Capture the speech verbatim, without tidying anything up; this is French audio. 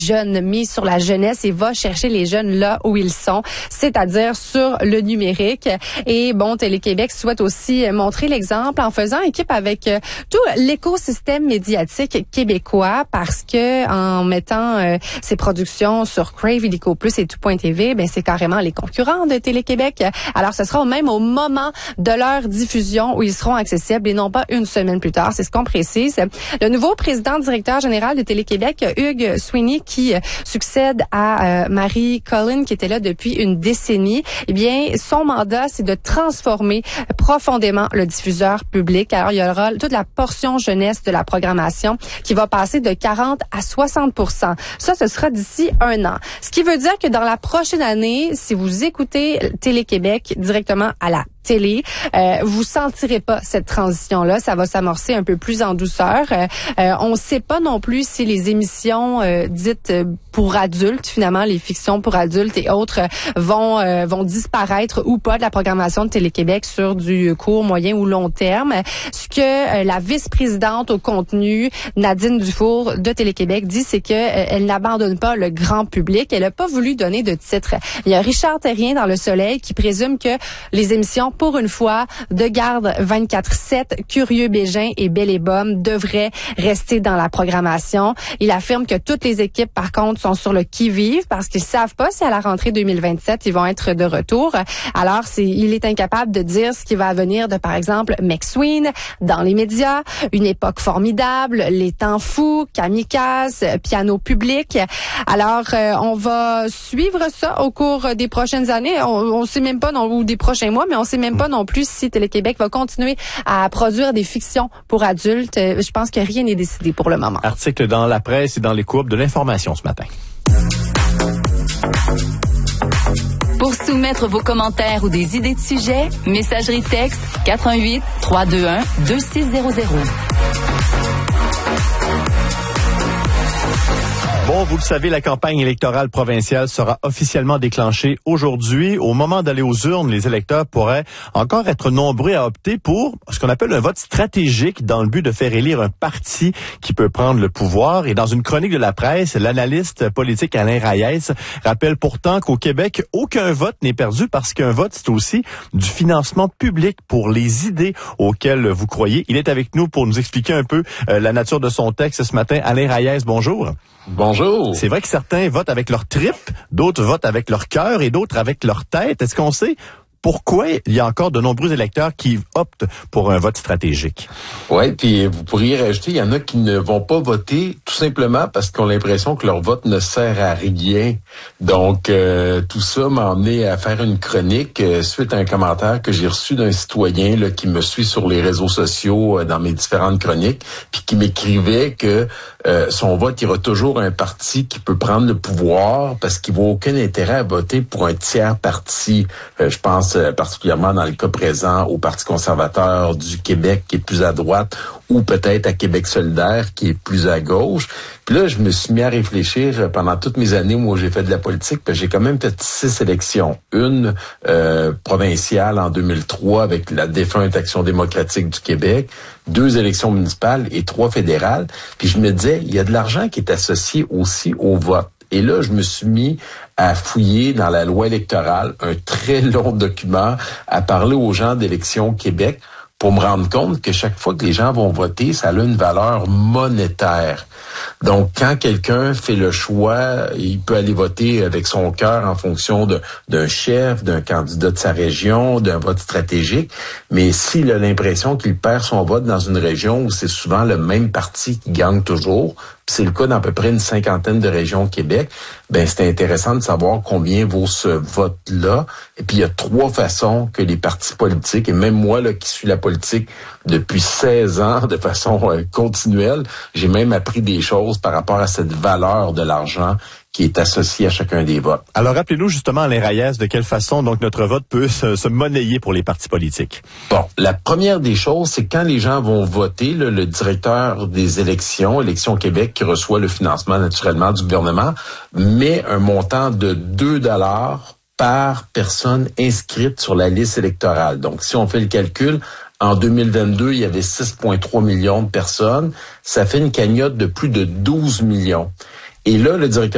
jeunes, mise sur la jeunesse et va chercher les jeunes là où ils sont, c'est-à-dire sur le numérique. Et bon, Télé-Québec souhaite aussi montrer l'exemple en faisant équipe avec euh, tout l'écosystème médiatique québécois parce que en mettant euh, ses productions sur Crave, Illico Plus et Tout.tv, ben c'est carrément les concurrents de Télé-Québec. Alors, ce sera même au moment de leur diffusion où ils seront accessibles et non pas une semaine plus tard. C'est ce qu'on précise. Le nouveau président directeur général de Télé-Québec, Hugues Sweeney, qui succède à euh, Marie Cullen, qui était là depuis une décennie, eh bien, son mandat, c'est de transformer profondément le diffuseur public. Alors, il y aura toute la portion jeunesse de la programmation qui va passer de quarante à soixante pour cent. Ça, ce sera d'ici un an. Ce qui veut dire que dans la prochaine année, si vous écoutez Télé-Québec directement à la télé, euh, vous sentirez pas cette transition-là. Ça va s'amorcer un peu plus en douceur. Euh, euh, on ne sait pas non plus si les émissions euh, dites pour adultes, finalement, les fictions pour adultes et autres, euh, vont euh, vont disparaître ou pas de la programmation de Télé-Québec sur du court, moyen ou long terme. Ce que euh, la vice-présidente au contenu, Nadine Dufour de Télé-Québec, dit, c'est que euh, elle n'abandonne pas le grand public. Elle n'a pas voulu donner de titre. Il y a Richard Terrien dans Le Soleil qui présume que les émissions pour une fois, de garde vingt-quatre sept, Curieux Bégin et Belle et Bomme devraient rester dans la programmation. Il affirme que toutes les équipes, par contre, sont sur le qui-vive parce qu'ils savent pas si à la rentrée deux mille vingt-sept, ils vont être de retour. Alors, c'est, il est incapable de dire ce qui va venir de, par exemple, McSween, Dans les médias, Une époque formidable, Les temps fous, Kamikaze, Piano public. Alors, euh, on va suivre ça au cours des prochaines années. On, on sait même pas, non, ou des prochains mois, mais on sait même pas non plus si Télé-Québec va continuer à produire des fictions pour adultes. Je pense que rien n'est décidé pour le moment. Article dans la presse et dans les courbes de l'information ce matin. Pour soumettre vos commentaires ou des idées de sujets, messagerie texte quatre un huit, trois deux un, deux six zéro zéro. Bon, vous le savez, la campagne électorale provinciale sera officiellement déclenchée aujourd'hui. Au moment d'aller aux urnes, les électeurs pourraient encore être nombreux à opter pour ce qu'on appelle un vote stratégique dans le but de faire élire un parti qui peut prendre le pouvoir. Et dans une chronique de la presse, l'analyste politique Alain Raies rappelle pourtant qu'au Québec, aucun vote n'est perdu parce qu'un vote, c'est aussi du financement public pour les idées auxquelles vous croyez. Il est avec nous pour nous expliquer un peu euh, la nature de son texte ce matin. Alain Raies, bonjour. Bonjour. C'est vrai que certains votent avec leur trip, d'autres votent avec leur cœur et d'autres avec leur tête. Est-ce qu'on sait pourquoi il y a encore de nombreux électeurs qui optent pour un vote stratégique? Oui, puis vous pourriez rajouter, il y en a qui ne vont pas voter tout simplement parce qu'ils ont l'impression que leur vote ne sert à rien. Donc, euh, tout ça m'a amené à faire une chronique euh, suite à un commentaire que j'ai reçu d'un citoyen là, qui me suit sur les réseaux sociaux euh, dans mes différentes chroniques, puis qui m'écrivait que euh, son vote ira toujours à un parti qui peut prendre le pouvoir parce qu'il voit aucun intérêt à voter pour un tiers parti. Euh, je pense particulièrement dans le cas présent au Parti conservateur du Québec qui est plus à droite ou peut-être à Québec solidaire qui est plus à gauche. Puis là, je me suis mis à réfléchir pendant toutes mes années où j'ai fait de la politique, puis j'ai quand même fait six élections. Une euh, provinciale en deux mille trois avec la défunte Action démocratique du Québec, deux élections municipales et trois fédérales. Puis je me disais, il y a de l'argent qui est associé aussi au vote. Et là, je me suis mis à fouiller dans la loi électorale un très long document, à parler aux gens d'Élections Québec pour me rendre compte que chaque fois que les gens vont voter, ça a une valeur monétaire. Donc, quand quelqu'un fait le choix, il peut aller voter avec son cœur en fonction de, d'un chef, d'un candidat de sa région, d'un vote stratégique. Mais s'il a l'impression qu'il perd son vote dans une région où c'est souvent le même parti qui gagne toujours, puis c'est le cas dans à peu près une cinquantaine de régions au Québec, ben c'est intéressant de savoir combien vaut ce vote-là. Et puis, il y a trois façons que les partis politiques, et même moi là qui suis la politique depuis seize ans de façon euh, continuelle, j'ai même appris des choses par rapport à cette valeur de l'argent qui est associée à chacun des votes. Alors, rappelez-nous justement, Alain Raies, de quelle façon donc notre vote peut se, se monnayer pour les partis politiques. Bon, la première des choses, c'est quand les gens vont voter, là, le directeur des élections, Élections Québec, qui reçoit le financement naturellement du gouvernement, met un montant de deux dollars par personne inscrite sur la liste électorale. Donc, si on fait le calcul, en deux mille vingt-deux, il y avait six virgule trois millions de personnes. Ça fait une cagnotte de plus de douze millions. Et là, le directeur